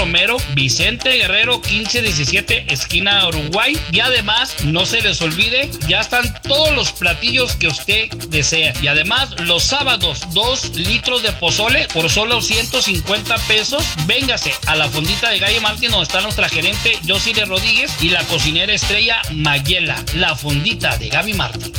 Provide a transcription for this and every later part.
Romero, Vicente Guerrero 1517, esquina Uruguay. Y además, no se les olvide, ya están todos los platillos que usted desea. Y además, los sábados, 2 litros de pozole por solo 150 pesos. Véngase a la fondita de Gaby Martín, donde está nuestra gerente Josile Rodríguez y la cocinera estrella Mayela. La fondita de Gaby Martín.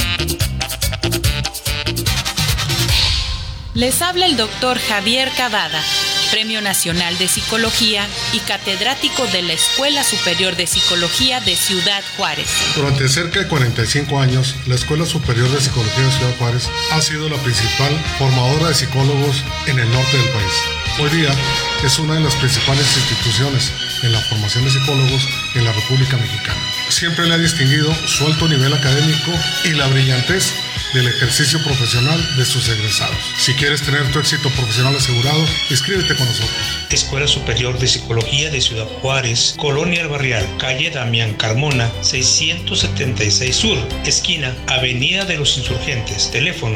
Les habla el doctor Javier Cavada, Premio Nacional de Psicología y catedrático de la Escuela Superior de Psicología de Ciudad Juárez. Durante cerca de 45 años, la Escuela Superior de Psicología de Ciudad Juárez ha sido la principal formadora de psicólogos en el norte del país. Hoy día es una de las principales instituciones en la formación de psicólogos en la República Mexicana. Siempre le ha distinguido su alto nivel académico y la brillantez del ejercicio profesional de sus egresados. Si quieres tener tu éxito profesional asegurado, inscríbete con nosotros. Escuela Superior de Psicología de Ciudad Juárez, Colonia El Barrial, calle Damián Carmona, 676 Sur, esquina Avenida de los Insurgentes, teléfono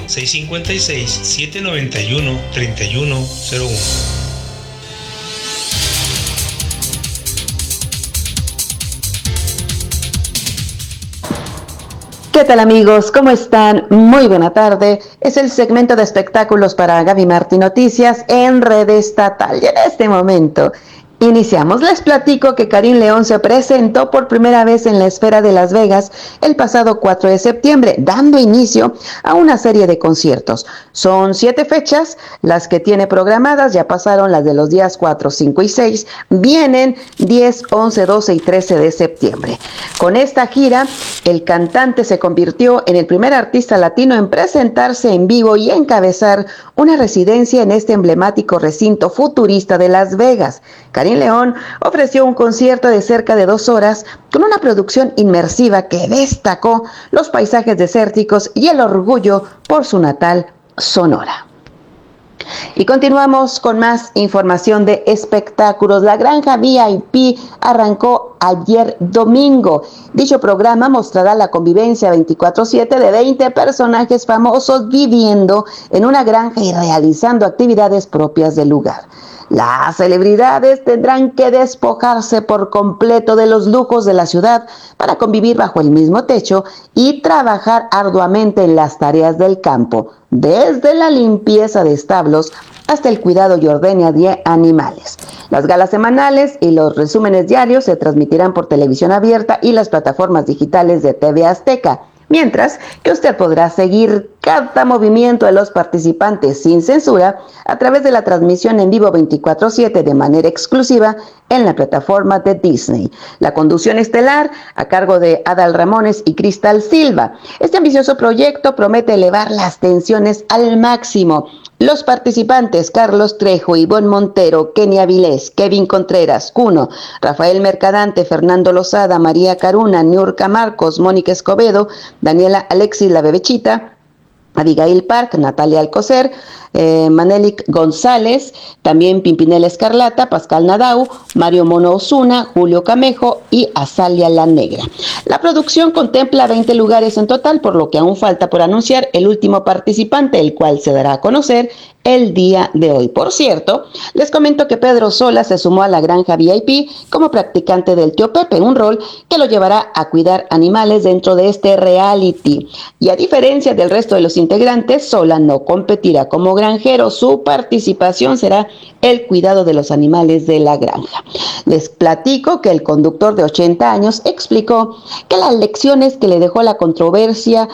656-791-3101. ¿Qué tal, amigos? ¿Cómo están? Muy buena tarde. Es el segmento de espectáculos para Gaby Martín Noticias en Red Estatal. Y en este momento iniciamos. Les platico que Karim León se presentó por primera vez en la Esfera de Las Vegas el pasado 4 de septiembre, dando inicio a una serie de conciertos. Son 7 fechas las que tiene programadas, ya pasaron las de los días 4, 5 y 6, vienen 10, 11, 12 y 13 de septiembre. Con esta gira, el cantante se convirtió en el primer artista latino en presentarse en vivo y encabezar una residencia en este emblemático recinto futurista de Las Vegas. Karim León ofreció un concierto de cerca de 2 horas con una producción inmersiva que destacó los paisajes desérticos y el orgullo por su natal Sonora. Y continuamos con más información de espectáculos. La Granja VIP arrancó ayer domingo. Dicho programa mostrará la convivencia 24/7 de 20 personajes famosos viviendo en una granja y realizando actividades propias del lugar. Las celebridades tendrán que despojarse por completo de los lujos de la ciudad para convivir bajo el mismo techo y trabajar arduamente en las tareas del campo, desde la limpieza de establos hasta el cuidado y ordeña de animales. Las galas semanales y los resúmenes diarios se transmitirán por televisión abierta y las plataformas digitales de TV Azteca, mientras que usted podrá seguir cada movimiento de los participantes sin censura a través de la transmisión en vivo 24/7 de manera exclusiva en la plataforma de Disney. La conducción estelar a cargo de Adal Ramones y Cristal Silva. Este ambicioso proyecto promete elevar las tensiones al máximo. Los participantes: Carlos Trejo, Ivonne Montero, Kenia Vilés, Kevin Contreras, Cuno, Rafael Mercadante, Fernando Lozada, María Caruna, Niurka Marcos, Mónica Escobedo, Daniela Alexis La Bebechita, Abigail Park, Natalia Alcocer, Manelik González, también Pimpinela Escarlata, Pascal Nadau, Mario Mono Osuna, Julio Camejo y Azalia La Negra. La producción contempla 20 lugares en total, por lo que aún falta por anunciar el último participante, el cual se dará a conocer el día de hoy. Por cierto, les comento que Pedro Sola se sumó a la Granja VIP como practicante del Tío Pepe, un rol que lo llevará a cuidar animales dentro de este reality. Y a diferencia del resto de los integrantes, Sola no competirá como granjero. Su participación será el cuidado de los animales de la granja. Les platico que el conductor de 80 años explicó que las lecciones que le dejó la controversia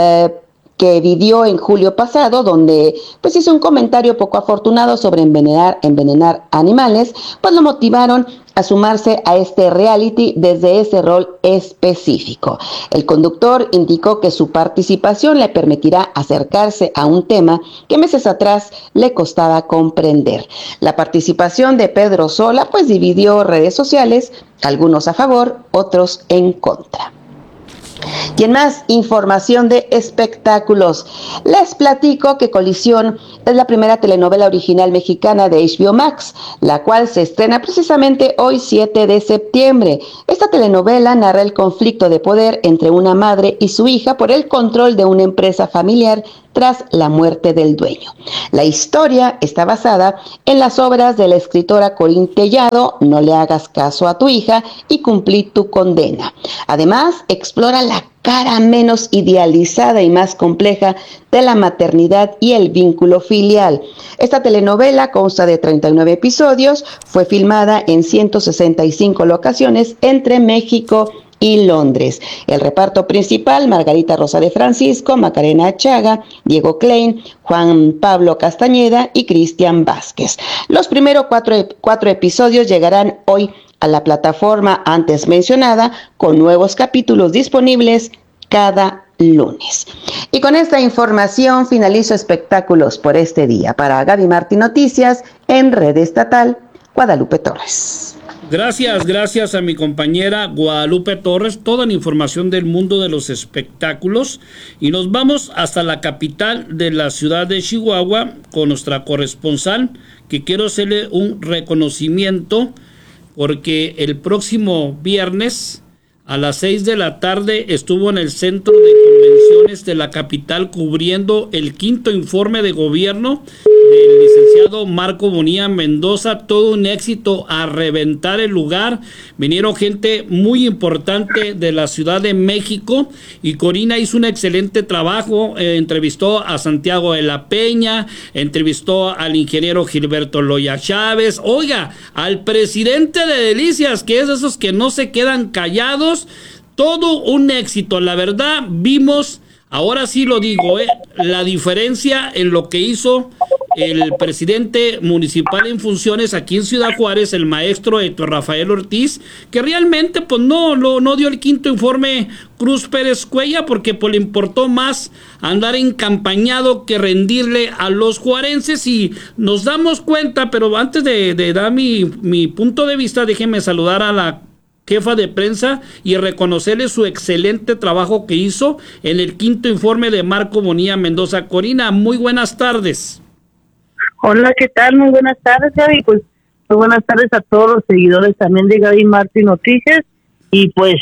que vivió en julio pasado, donde pues hizo un comentario poco afortunado sobre envenenar animales, pues lo motivaron a sumarse a este reality desde ese rol específico. El conductor indicó que su participación le permitirá acercarse a un tema que meses atrás le costaba comprender. La participación de Pedro Sola pues dividió redes sociales, algunos a favor, otros en contra. Y en más información de espectáculos, les platico que Colisión es la primera telenovela original mexicana de HBO Max, la cual se estrena precisamente hoy 7 de septiembre. Esta telenovela narra el conflicto de poder entre una madre y su hija por el control de una empresa familiar tras la muerte del dueño. La historia está basada en las obras de la escritora Corín Tellado, No le hagas caso a tu hija y Cumplí tu condena. Además, explora la cara menos idealizada y más compleja de la maternidad y el vínculo filial. Esta telenovela consta de 39 episodios, fue filmada en 165 locaciones entre México y Londres. El reparto principal: Margarita Rosa de Francisco, Macarena Achaga, Diego Klein, Juan Pablo Castañeda y Cristian Vázquez. Los primeros cuatro episodios llegarán hoy a la plataforma antes mencionada, con nuevos capítulos disponibles cada lunes. Y con esta información finalizo espectáculos por este día. Para Gaby Martín Noticias, en Red Estatal, Guadalupe Torres. Gracias a mi compañera Guadalupe Torres, toda la información del mundo de los espectáculos. Y nos vamos hasta la capital de la ciudad de Chihuahua con nuestra corresponsal, que quiero hacerle un reconocimiento porque el próximo viernes a las 6 de la tarde estuvo en el Centro de Convenciones de la capital cubriendo el 5º informe de gobierno del licenciado Marco Bonilla Mendoza. Todo un éxito, a reventar el lugar. Vinieron gente muy importante de la Ciudad de México y Corina hizo un excelente trabajo. Entrevistó a Santiago de la Peña, entrevistó al ingeniero Gilberto Loya Chávez, oiga, al presidente de Delicias, que es de esos que no se quedan callados. Todo un éxito, la verdad. Vimos, ahora sí lo digo, la diferencia en lo que hizo el presidente municipal en funciones aquí en Ciudad Juárez, el maestro Héctor Rafael Ortiz, que realmente pues no dio el 5º informe Cruz Pérez Cuellar, porque pues le importó más andar encampañado que rendirle a los juarenses. Y nos damos cuenta, pero antes de dar mi punto de vista, déjenme saludar a la jefa de prensa y reconocerle su excelente trabajo que hizo en el 5º informe de Marco Bonilla Mendoza. Corina, muy buenas tardes. Hola, ¿qué tal? Muy buenas tardes, Gaby. Pues muy buenas tardes a todos los seguidores también de Gaby Martín Noticias, y pues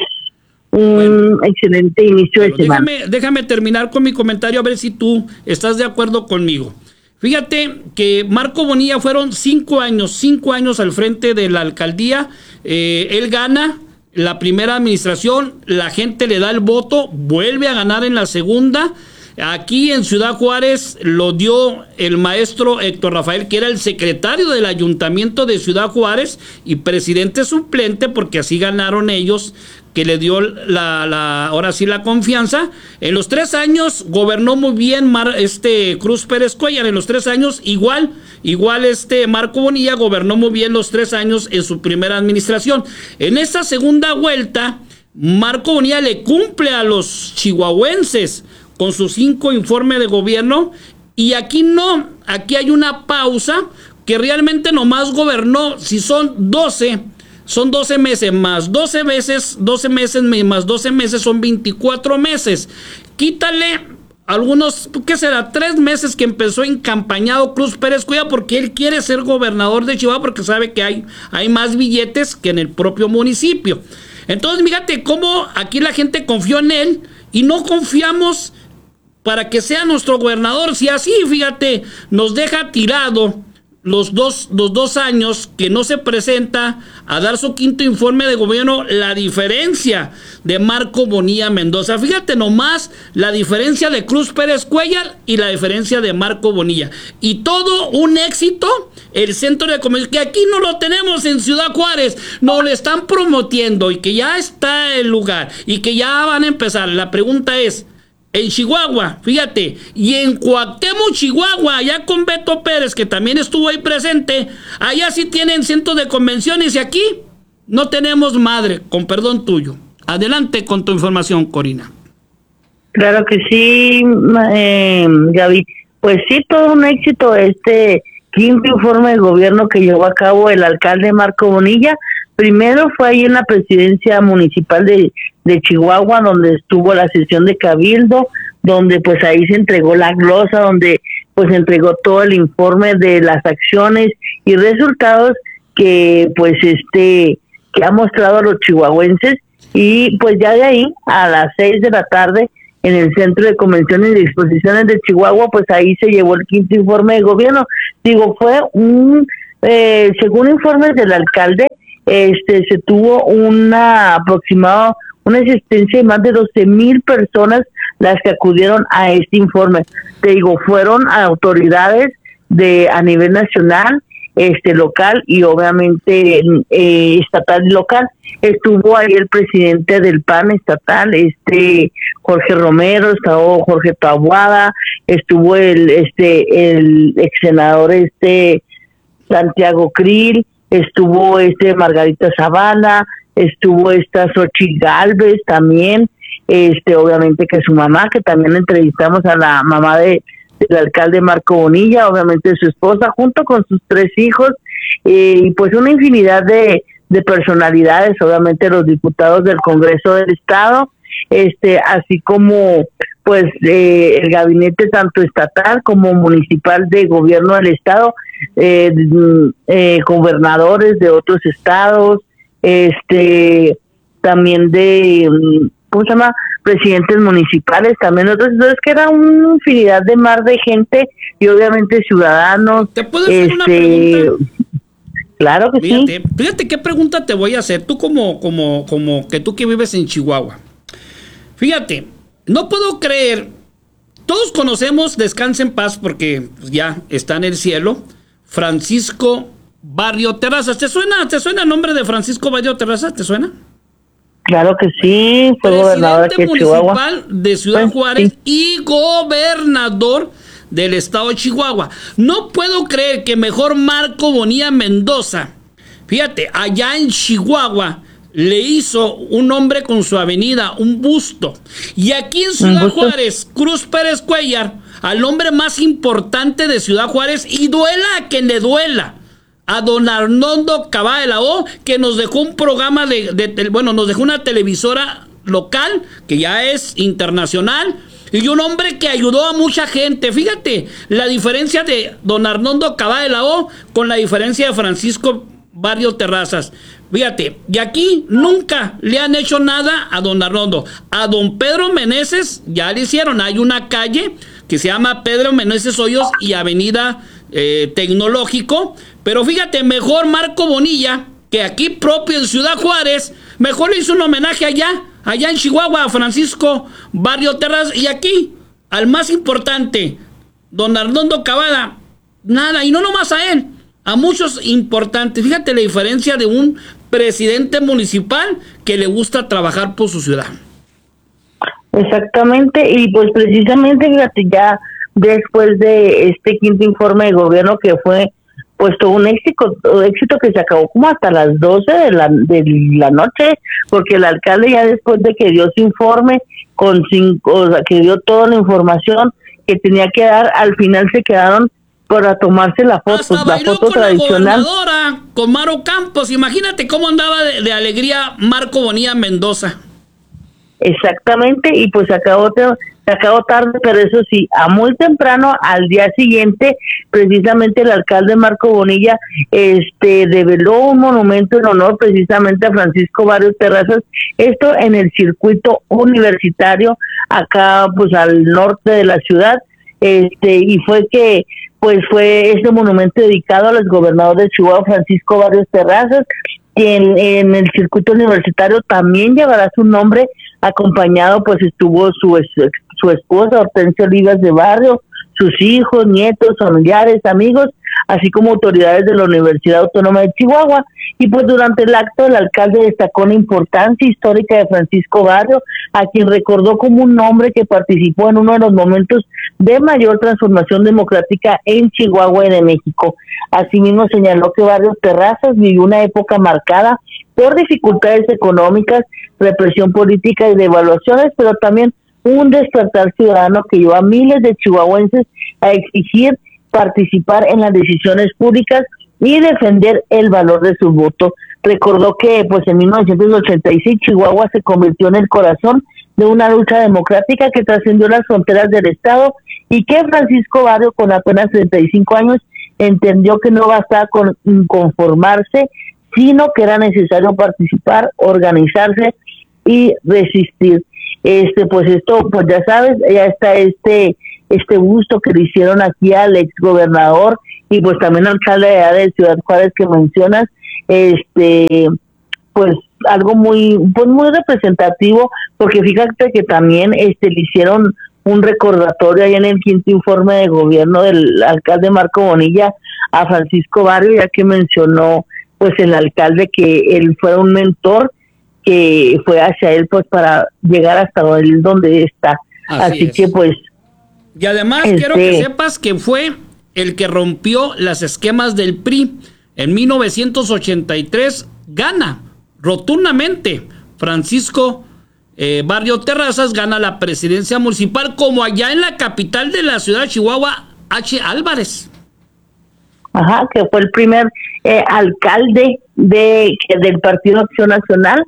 un excelente inicio de semana. Déjame terminar con mi comentario, a ver si tú estás de acuerdo conmigo. Fíjate que Marco Bonilla fueron 5 años al frente de la alcaldía. Él gana la primera administración, la gente le da el voto, vuelve a ganar en la segunda. Aquí en Ciudad Juárez lo dio el maestro Héctor Rafael, que era el secretario del ayuntamiento de Ciudad Juárez y presidente suplente, porque así ganaron ellos, que le dio ahora sí la confianza. En los 3 años gobernó muy bien Cruz Pérez Cuellar. En los 3 años igual Marco Bonilla gobernó muy bien los 3 años en su primera administración. En esta segunda vuelta, Marco Bonilla le cumple a los chihuahuenses con sus 5 informes de gobierno, y aquí no, aquí hay una pausa que realmente nomás gobernó, si son 12 meses más 12 meses más 12 meses son 24 meses. Quítale algunos, ¿qué será? 3 meses que empezó encampañado Cruz Pérez Cuellar, porque él quiere ser gobernador de Chihuahua, porque sabe que hay más billetes que en el propio municipio. Entonces, fíjate cómo aquí la gente confió en él y no confiamos para que sea nuestro gobernador. Si así, fíjate, nos deja tirado los dos años que no se presenta a dar su 5º informe de gobierno, la diferencia de Marco Bonilla Mendoza. Fíjate nomás la diferencia de Cruz Pérez Cuellar y la diferencia de Marco Bonilla. Y todo un éxito, el centro de comercio, que aquí no lo tenemos en Ciudad Juárez, nos lo están promoviendo, y que ya está el lugar y que ya van a empezar. La pregunta es, en Chihuahua, fíjate, y en Cuauhtémoc, Chihuahua, allá con Beto Pérez, que también estuvo ahí presente, allá sí tienen centros de convenciones, y aquí no tenemos madre, con perdón tuyo. Adelante con tu información, Corina. Claro que sí, Gaby. Pues sí, todo un éxito que quinto informe de gobierno que llevó a cabo el alcalde Marco Bonilla. Primero fue ahí en la presidencia municipal de Chihuahua, donde estuvo la sesión de cabildo, donde pues ahí se entregó la glosa, donde pues entregó todo el informe de las acciones y resultados que pues que ha mostrado a los chihuahuenses. Y pues ya de ahí a las 6 de la tarde en el Centro de Convenciones y Exposiciones de Chihuahua, pues ahí se llevó el quinto informe de gobierno. Digo, fue según informes del alcalde, se tuvo una asistencia de más de 12,000 personas las que acudieron a este informe. Te digo, fueron autoridades a nivel nacional, local y obviamente estatal y local. Estuvo ahí el presidente del PAN estatal, Jorge Romero, estuvo Jorge Taboada, estuvo el ex senador Santiago Krill, estuvo Margarita Zavala, estuvo Xochitl Gálvez también, obviamente que su mamá, que también entrevistamos a la mamá del alcalde Marco Bonilla, obviamente su esposa, junto con sus 3 hijos, y pues una infinidad de personalidades, obviamente los diputados del Congreso del Estado, así como pues el gabinete tanto estatal como municipal de gobierno del Estado, gobernadores de otros estados, también de, ¿cómo se llama?, presidentes municipales, también otros. Entonces que era una infinidad de mar de gente y obviamente ciudadanos. ¿Te puedo hacer una pregunta? Claro que sí. Fíjate qué pregunta te voy a hacer, tú como que tú que vives en Chihuahua. Fíjate, no puedo creer, todos conocemos, descansa en paz porque ya está en el cielo, Francisco Barrio Terrazas. ¿Te suena el nombre de Francisco Barrio Terrazas? ¿Te suena? Claro que sí, fue gobernador aquí de Chihuahua. Municipal de Ciudad Juárez, sí. Y gobernador del estado de Chihuahua. No puedo creer que mejor Marco Bonilla Mendoza, fíjate, allá en Chihuahua, le hizo un hombre con su avenida, un busto. Y aquí en Ciudad Juárez, Cruz Pérez Cuellar, al hombre más importante de Ciudad Juárez, y duela a quien le duela, a don Arnoldo Cabada de la O, que nos dejó un programa nos dejó una televisora local, que ya es internacional, y un hombre que ayudó a mucha gente. Fíjate, la diferencia de don Arnoldo Cabada de la O con la diferencia de Francisco Barrio Terrazas. Fíjate, y aquí nunca le han hecho nada a don Arnoldo. A don Pedro Meneses ya le hicieron. Hay una calle que se llama Pedro Meneses Hoyos y Avenida Tecnológico. Pero fíjate, mejor Marco Bonilla, que aquí propio en Ciudad Juárez, mejor le hizo un homenaje allá en Chihuahua a Francisco Barrio Terrazas. Y aquí, al más importante, don Arnoldo Cabada, nada. Y no nomás a él, a muchos importantes. Fíjate la diferencia de un presidente municipal que le gusta trabajar por su ciudad. Exactamente, y pues precisamente, fíjate, ya después de este quinto informe de gobierno, que fue pues todo un éxito que se acabó como hasta las 12 de la noche, porque el alcalde ya después de que dio su informe, que dio toda la información que tenía que dar, al final se quedaron para tomarse la foto, hasta la foto con tradicional. La gobernadora, con Maro Campos, imagínate cómo andaba de alegría Marco Bonilla Mendoza. Exactamente, y pues se acabó tarde, pero eso sí, a muy temprano, al día siguiente, precisamente el alcalde Marco Bonilla develó un monumento en honor precisamente a Francisco Barrio Terrazas, esto en el circuito universitario, acá pues al norte de la ciudad, y fue este monumento dedicado al exgobernador de Chihuahua, Francisco Barrio Terrazas, que en el circuito universitario también llevará su nombre, acompañado pues estuvo su esposa Hortensia Olivas de Barrio, sus hijos, nietos, familiares, amigos, así como autoridades de la Universidad Autónoma de Chihuahua. Y pues durante el acto el alcalde destacó la importancia histórica de Francisco Barrio, a quien recordó como un hombre que participó en uno de los momentos de mayor transformación democrática en Chihuahua y de México. Asimismo señaló que Barrio Terrazas vivió una época marcada por dificultades económicas, represión política y devaluaciones, pero también un despertar ciudadano que llevó a miles de chihuahuenses a exigir participar en las decisiones públicas y defender el valor de su voto. Recordó que pues en 1986 Chihuahua se convirtió en el corazón de una lucha democrática que trascendió las fronteras del estado y que Francisco Barrio, con apenas 35 años, entendió que no bastaba con conformarse, sino que era necesario participar, organizarse y resistir. Pues esto, pues ya sabes, ya está este gusto que le hicieron aquí al exgobernador y pues también alcalde de Ciudad Juárez que mencionas, pues algo muy representativo, porque fíjate que también le hicieron un recordatorio ahí en el quinto informe de gobierno del alcalde Marco Bonilla a Francisco Barrio, ya que mencionó pues el alcalde que él fue un mentor que fue hacia él pues para llegar hasta donde está. Así que pues... Y además quiero que sepas que fue el que rompió las esquemas del PRI. En 1983 gana rotundamente Francisco Barrio Terrazas, gana la presidencia municipal, como allá en la capital de la ciudad de Chihuahua, H. Álvarez. Ajá, que fue el primer alcalde del Partido Acción Nacional,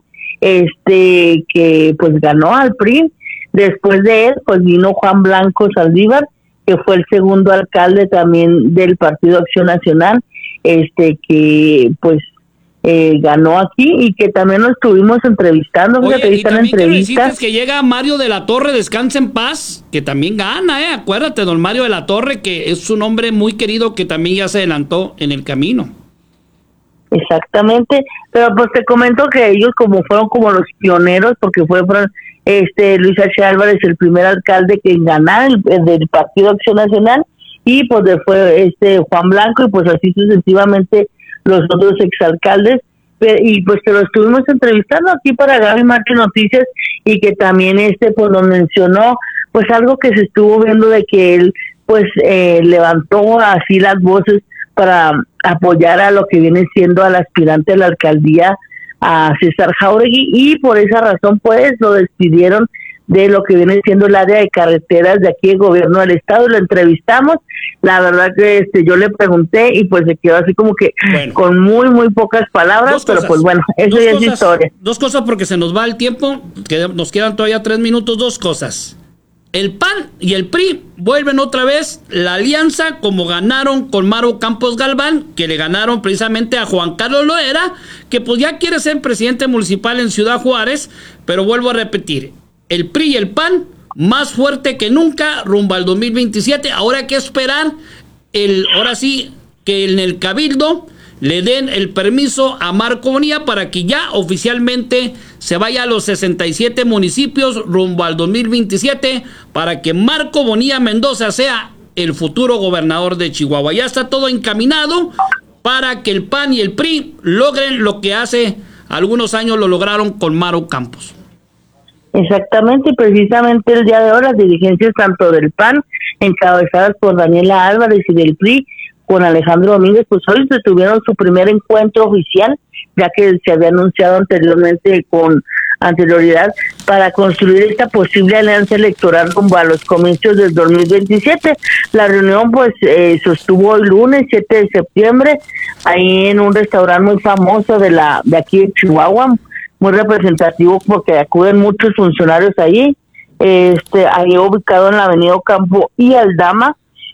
que pues ganó al PRI. Después de él, pues vino Juan Blanco Saldívar, que fue el segundo alcalde también del Partido Acción Nacional, que pues ganó aquí y que también lo estuvimos entrevistando. Oye, y también quiero decirte que llega Mario de la Torre, descansa en paz, que también gana, acuérdate, don Mario de la Torre, que es un hombre muy querido que también ya se adelantó en el camino. Exactamente, pero pues te comento que ellos fueron como los pioneros, porque fue Luis H. Álvarez el primer alcalde que ganara del Partido Acción Nacional, y pues fue Juan Blanco, y pues así sucesivamente los otros exalcaldes, y pues que lo estuvimos entrevistando aquí para Gaby Marte Noticias, y que también pues lo mencionó, pues algo que se estuvo viendo de que él pues levantó así las voces para apoyar a lo que viene siendo al aspirante a la alcaldía, a César Jáuregui, y por esa razón pues lo despidieron de lo que viene siendo el área de carreteras de aquí del gobierno del estado. Lo entrevistamos, la verdad que yo le pregunté y pues se quedó así como que con muy pocas palabras, pero pues bueno, eso ya es historia. Dos cosas, porque se nos va el tiempo, que nos quedan todavía 3 minutos. Dos cosas: el PAN y el PRI vuelven otra vez la alianza, como ganaron con Maru Campos Galván, que le ganaron precisamente a Juan Carlos Loera, que pues ya quiere ser presidente municipal en Ciudad Juárez. Pero vuelvo a repetir, el PRI y el PAN más fuerte que nunca rumbo al 2027. Ahora hay que esperar ahora sí que en el Cabildo le den el permiso a Marco Bonilla para que ya oficialmente se vaya a los 67 municipios rumbo al 2027, para que Marco Bonilla Mendoza sea el futuro gobernador de Chihuahua. Ya está todo encaminado para que el PAN y el PRI logren lo que hace algunos años lo lograron con Maru Campos. Exactamente, y precisamente el día de hoy las dirigencias tanto del PAN, encabezadas por Daniela Álvarez, y del PRI, con Alejandro Domínguez, pues hoy se tuvieron su primer encuentro oficial, ya que se había anunciado anteriormente con anterioridad, para construir esta posible alianza electoral rumbo a los comicios del 2027. La reunión pues sostuvo el lunes 7 de septiembre, ahí en un restaurante muy famoso de aquí de Chihuahua, muy representativo porque acuden muchos funcionarios ahí, ahí ubicado en la avenida Ocampo y Aldama,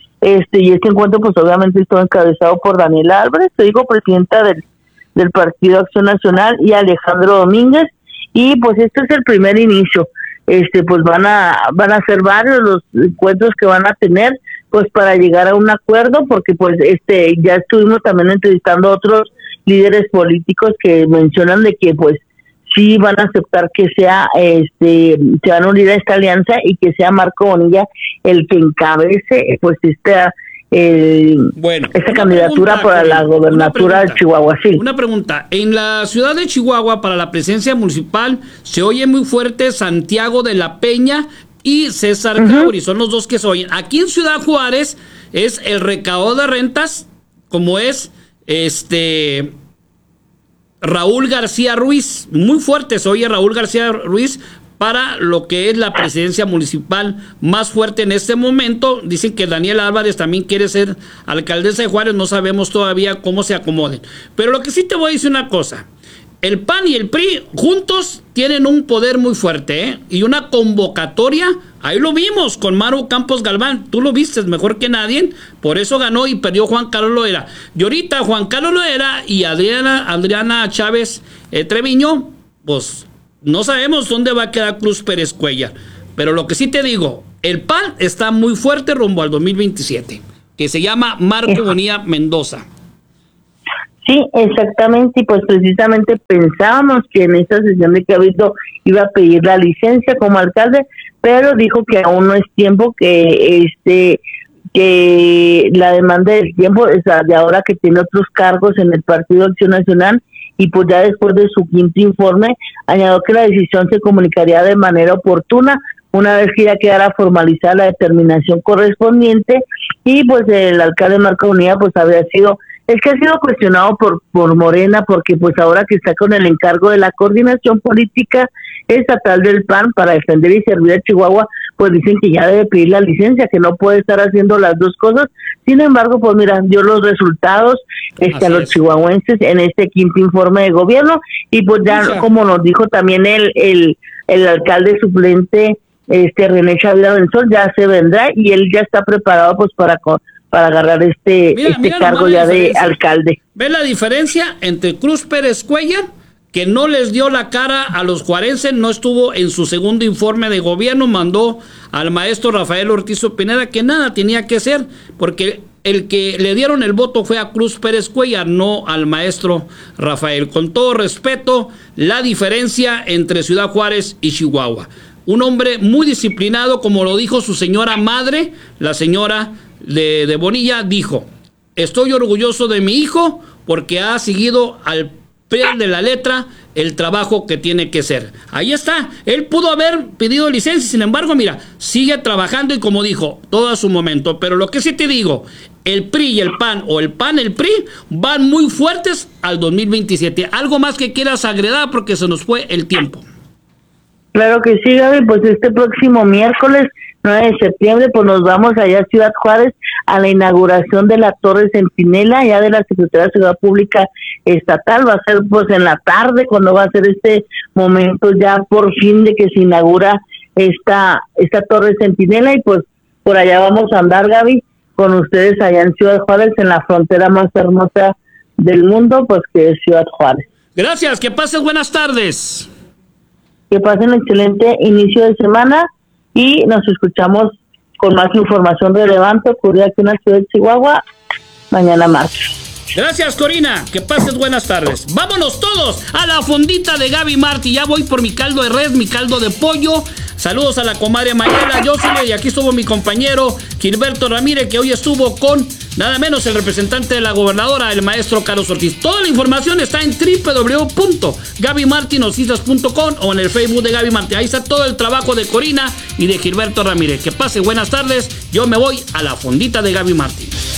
y este encuentro pues obviamente estuvo encabezado por Daniela Álvarez, presidenta del Partido Acción Nacional, y Alejandro Domínguez, y pues este es el primer inicio. Pues van a ser varios los encuentros que van a tener pues para llegar a un acuerdo, porque pues ya estuvimos también entrevistando a otros líderes políticos que mencionan de que pues sí van a aceptar que sea, se van a unir a esta alianza, y que sea Marco Bonilla el que encabece pues esta candidatura para la gobernatura de Chihuahua. Sí. Una pregunta: en la ciudad de Chihuahua, para la presidencia municipal, se oye muy fuerte Santiago de la Peña y César Jáuregui, son los dos que se oyen. Aquí en Ciudad Juárez es el recaudador de rentas, como es Raúl García Ruiz. Muy fuerte se oye Raúl García Ruiz, para lo que es la presidencia municipal más fuerte en este momento. Dicen que Daniela Álvarez también quiere ser alcaldesa de Juárez, no sabemos todavía cómo se acomoden. Pero lo que sí te voy a decir una cosa, el PAN y el PRI juntos tienen un poder muy fuerte, y una convocatoria, ahí lo vimos con Maru Campos Galván, tú lo viste mejor que nadie, por eso ganó y perdió Juan Carlos Loera. Y ahorita Juan Carlos Loera y Adriana Chávez Treviño, pues no sabemos dónde va a quedar Cruz Pérez Cuellar, pero lo que sí te digo, el PAN está muy fuerte rumbo al 2027, que se llama Marco Bonilla Mendoza. Sí, exactamente, y pues precisamente pensábamos que en esta sesión de cabildo iba a pedir la licencia como alcalde, pero dijo que aún no es tiempo, que la demanda del tiempo es de ahora que tiene otros cargos en el Partido Acción Nacional. Y pues ya después de su quinto informe, añadió que la decisión se comunicaría de manera oportuna, una vez que ya quedara formalizada la determinación correspondiente. Y pues el alcalde Marco Bonilla pues ha sido cuestionado por Morena, porque pues ahora que está con el encargo de la coordinación política estatal del PAN para defender y servir a Chihuahua, pues dicen que ya debe pedir la licencia, que no puede estar haciendo las dos cosas. Sin embargo, pues mira, dio los resultados a los chihuahuenses en este quinto informe de gobierno, y pues ya como nos dijo también el alcalde suplente René Chavira Benzol, ya se vendrá y él ya está preparado pues para agarrar este cargo ya de alcalde. ¿Ves la diferencia entre Cruz Pérez Cuellar, que no les dio la cara a los juarenses, no estuvo en su segundo informe de gobierno, mandó al maestro Rafael Ortiz Pineda, que nada tenía que hacer, porque el que le dieron el voto fue a Cruz Pérez Cuellar, no al maestro Rafael? Con todo respeto, la diferencia entre Ciudad Juárez y Chihuahua. Un hombre muy disciplinado, como lo dijo su señora madre, la señora de Bonilla, dijo: estoy orgulloso de mi hijo porque ha seguido al pie de la letra el trabajo que tiene que ser. Ahí está, él pudo haber pedido licencia, sin embargo, mira, sigue trabajando y como dijo, todo a su momento. Pero lo que sí te digo, el PRI y el PAN, o el PAN y el PRI, van muy fuertes al 2027. Algo más que quieras agregar, porque se nos fue el tiempo. Claro que sí, Gaby, pues este próximo miércoles 9 de septiembre, pues nos vamos allá a Ciudad Juárez a la inauguración de la Torre Centinela, ya de la Secretaría de Seguridad Pública Estatal. Va a ser pues en la tarde, cuando va a ser este momento ya por fin de que se inaugura esta Torre Centinela, y pues por allá vamos a andar, Gaby, con ustedes allá en Ciudad Juárez, en la frontera más hermosa del mundo, pues que es Ciudad Juárez. Gracias, que pases buenas tardes. Que pasen un excelente inicio de semana y nos escuchamos con más información relevante ocurrida aquí en la ciudad de Chihuahua mañana martes. Gracias, Corina, que pases buenas tardes. Vámonos todos a la fondita de Gaby Martí. Ya voy por mi caldo de res, mi caldo de pollo. Saludos a la comadre Mayela Yosile, y aquí estuvo mi compañero Gilberto Ramírez, que hoy estuvo con nada menos el representante de la gobernadora, el maestro Carlos Ortiz. Toda la información está en www.gabymartinoticias.com o en el Facebook de Gaby Martí. Ahí está todo el trabajo de Corina y de Gilberto Ramírez. Que pase buenas tardes. Yo me voy a la fondita de Gaby Martí.